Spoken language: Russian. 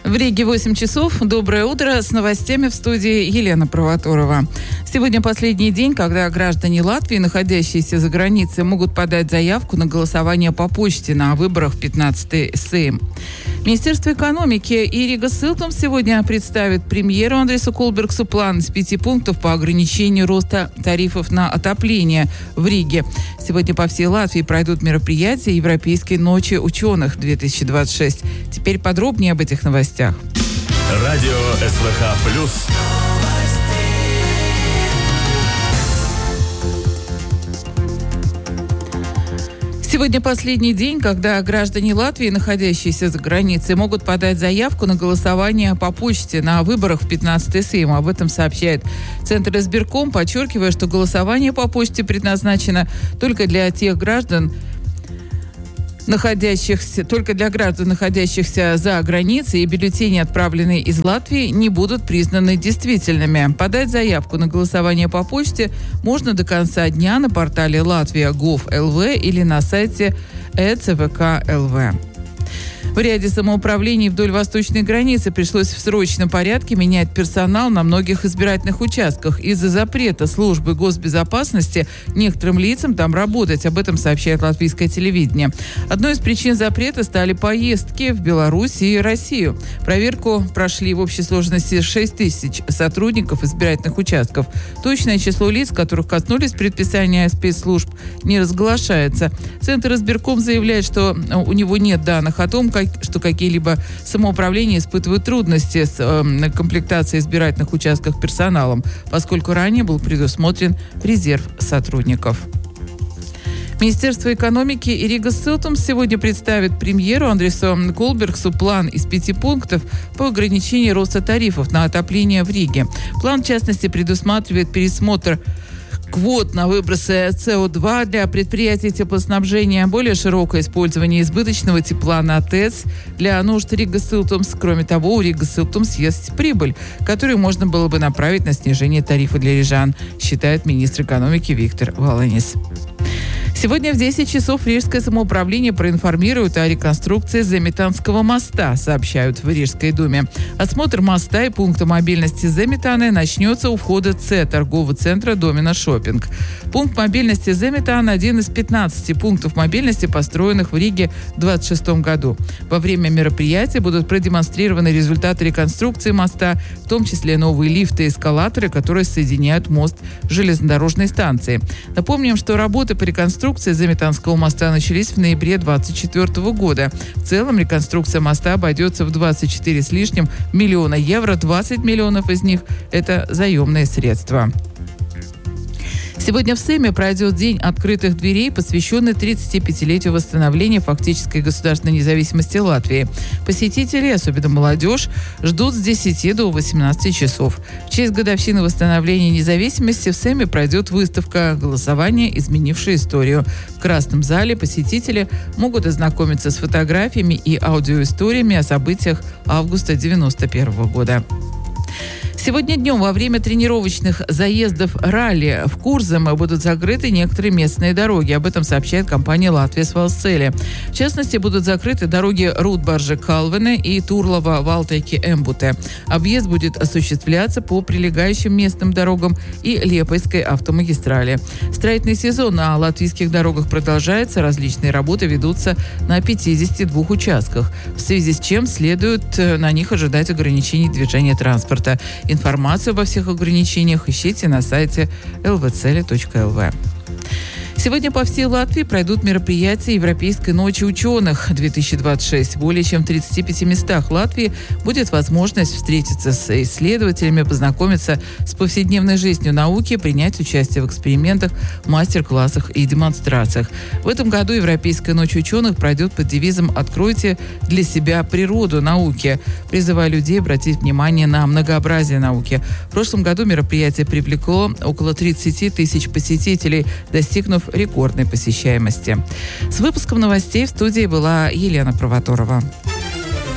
В Риге 8 часов. Доброе утро. С новостями в студии Елена Провоторова. Сегодня последний день, когда граждане Латвии, находящиеся за границей, могут подать заявку на голосование по почте на выборах в 15-й Сейм. Министерство экономики и Рига Силтумс сегодня представит премьеру Андресу Колбергсу план из 5 пунктов по ограничению роста тарифов на отопление в Риге. Сегодня по всей Латвии пройдут мероприятия Европейской ночи ученых-2026. Теперь подробнее об этих новостях. Радио СВХ+. Сегодня последний день, когда граждане Латвии, находящиеся за границей, могут подать заявку на голосование по почте на выборах в 15-й Сейм. Об этом сообщает Центр избирком, подчеркивая, что голосование по почте предназначено только для тех граждан, находящихся за границей, и бюллетени, отправленные из Латвии, не будут признаны действительными. Подать заявку на голосование по почте можно до конца дня на портале Latvia.gov.lv или на сайте ЭЦВК.ЛВ. В ряде самоуправлений вдоль восточной границы пришлось в срочном порядке менять персонал на многих избирательных участках из-за запрета службы госбезопасности некоторым лицам там работать. Об этом сообщает латвийское телевидение. Одной из причин запрета стали поездки в Беларусь и Россию. Проверку прошли в общей сложности 6 тысяч сотрудников избирательных участков. Точное число лиц, которых коснулись предписания спецслужб, не разглашается. Центр избирком заявляет, что у него нет данных о том, что какие-либо самоуправления испытывают трудности с комплектацией избирательных участков персоналом, поскольку ранее был предусмотрен резерв сотрудников. Министерство экономики и Рига Силтумс сегодня представит премьеру Андресу Колбергсу план из 5 пунктов по ограничению роста тарифов на отопление в Риге. План, в частности, предусматривает пересмотр квот на выбросы СО2 для предприятий теплоснабжения, более широкое использование избыточного тепла на ТЭЦ для нужд Рига Силтумс. Кроме того, у Рига Силтумс есть прибыль, которую можно было бы направить на снижение тарифа для рижан, считает министр экономики Виктор Валанис. Сегодня в 10 часов Рижское самоуправление проинформирует о реконструкции Земитанского моста, сообщают в Рижской думе. Осмотр моста и пункта мобильности Земитаны начнется у входа С торгового центра Домина Шоппинг. Пункт мобильности Земитан – один из 15 пунктов мобильности, построенных в Риге в 2026 году. Во время мероприятия будут продемонстрированы результаты реконструкции моста, в том числе новые лифты и эскалаторы, которые соединяют мост с железнодорожной станцией. Напомним, что работы по реконструкции Земитанского моста начались в ноябре 2024 года. В целом реконструкция моста обойдется в 24 с лишним миллиона евро, 20 миллионов из них – это заемные средства. Сегодня в Сейме пройдет День открытых дверей, посвященный 35-летию восстановления фактической государственной независимости Латвии. Посетители, особенно молодежь, ждут с 10 до 18 часов. В честь годовщины восстановления независимости в Сейме пройдет выставка «Голосование, изменившее историю». В Красном зале посетители могут ознакомиться с фотографиями и аудиоисториями о событиях августа 1991 года. Сегодня днем во время тренировочных заездов ралли в Курзем будут закрыты некоторые местные дороги. Об этом сообщает компания «Латвия Свалцели». В частности, будут закрыты дороги Рудбаржи-Калвене и Турлова-Валтайки-Эмбуте. Объезд будет осуществляться по прилегающим местным дорогам и Лепойской автомагистрали. Строительный сезон на латвийских дорогах продолжается. Различные работы ведутся на 52 участках, в связи с чем следует на них ожидать ограничений движения транспорта. Информацию обо всех ограничениях ищите на сайте lvceli.lv. Сегодня по всей Латвии пройдут мероприятия Европейской ночи ученых-2026. Более чем в 35 местах Латвии будет возможность встретиться с исследователями, познакомиться с повседневной жизнью науки, принять участие в экспериментах, мастер-классах и демонстрациях. В этом году Европейская ночь ученых пройдет под девизом «Откройте для себя природу науки», призывая людей обратить внимание на многообразие науки. В прошлом году мероприятие привлекло около 30 тысяч посетителей, достигнув рекордной посещаемости. С выпуском новостей в студии была Елена Провоторова.